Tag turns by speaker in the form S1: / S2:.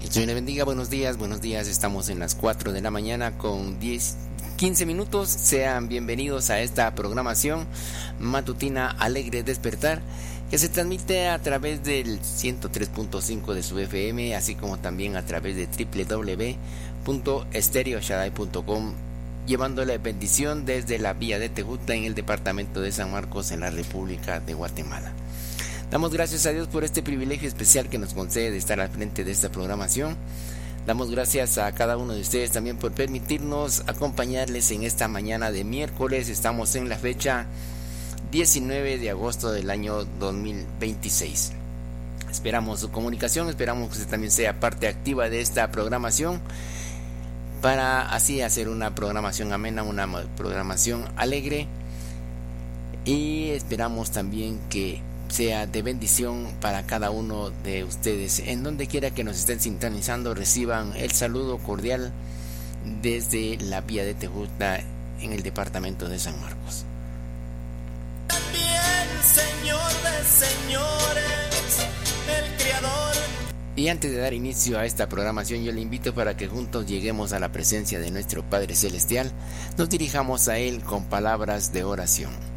S1: Dios le bendiga, buenos días, estamos en las 4 de la mañana con 15 minutos, sean bienvenidos a esta programación matutina Alegre Despertar, que se transmite a través del 103.5 de su FM, así como también a través de www.estereoshaddai.com, llevándole bendición desde la vía de Tejutla en el departamento de San Marcos en la República de Guatemala. Damos gracias a Dios por este privilegio especial que nos concede de estar al frente de esta programación. Damos gracias a cada uno de ustedes también por permitirnos acompañarles en esta mañana de miércoles. Estamos en la fecha 19 de agosto del año 2026. Esperamos su comunicación, esperamos que usted también sea parte activa de esta programación para así hacer una programación amena, una programación alegre, y esperamos también que sea de bendición para cada uno de ustedes. En donde quiera que nos estén sintonizando, reciban el saludo cordial desde la vía de Tejutla en el departamento de San Marcos.
S2: También, Señor de señores, el Creador.
S1: Y antes de dar inicio a esta programación, yo le invito para que juntos lleguemos a la presencia de nuestro Padre Celestial, nos dirijamos a Él con palabras de oración.